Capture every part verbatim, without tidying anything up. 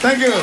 Thank you.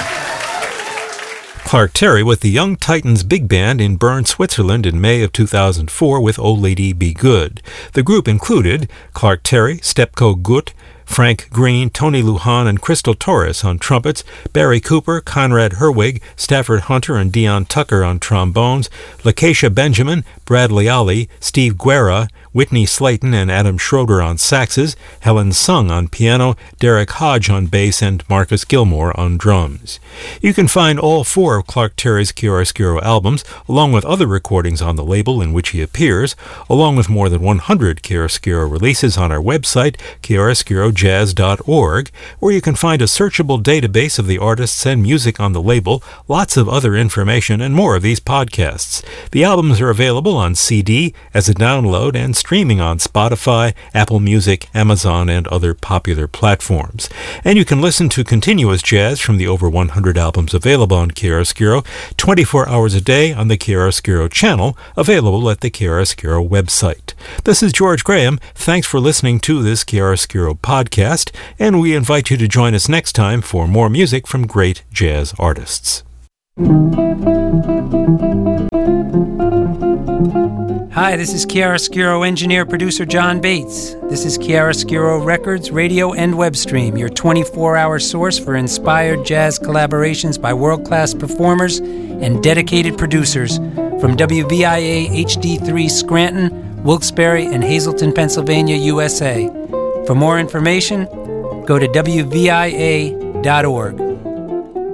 Clark Terry with the Young Titans Big Band in Bern, Switzerland in May of two thousand four with Oh Lady Be Good. The group included Clark Terry, Stepko Gut, Frank Green, Tony Lujan, and Crystal Torres on trumpets, Barry Cooper, Conrad Herwig, Stafford Hunter, and Dion Tucker on trombones, Lakeisha Benjamin, Bradley Ali, Steve Guerra, Whitney Slayton and Adam Schroeder on saxes, Helen Sung on piano, Derek Hodge on bass, and Marcus Gilmore on drums. You can find all four of Clark Terry's Chiaroscuro albums, along with other recordings on the label in which he appears, along with more than one hundred Chiaroscuro releases on our website, chiaroscuro jazz dot org, where you can find a searchable database of the artists and music on the label, lots of other information, and more of these podcasts. The albums are available on C D, as a download, and streaming on Spotify, Apple Music, Amazon, and other popular platforms. And you can listen to continuous jazz from the over one hundred albums available on Chiaroscuro twenty-four hours a day on the Chiaroscuro channel, available at the Chiaroscuro website. This is George Graham. Thanks for listening to this Chiaroscuro podcast, and we invite you to join us next time for more music from great jazz artists. Hi, this is Chiaroscuro engineer producer John Bates. This is Chiaroscuro Records, radio and web stream, your twenty-four hour source for inspired jazz collaborations by world-class performers and dedicated producers from W V I A H D three Scranton, Wilkes-Barre, and Hazleton, Pennsylvania, U S A. For more information, go to W V I A dot org.